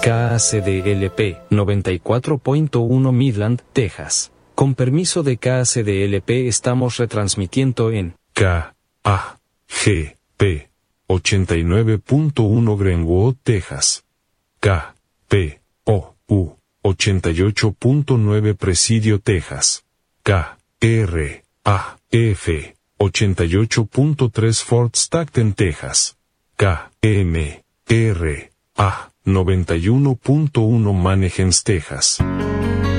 KACDLP 94.1 Midland, Texas. Con permiso de KACDLP estamos retransmitiendo en KAGP 89.1 Greenwood, Texas. KPOU 88.9 Presidio, Texas. KRAF 88.3 Fort Stockton, Texas. KMRA 91.1 Mannheim, Texas.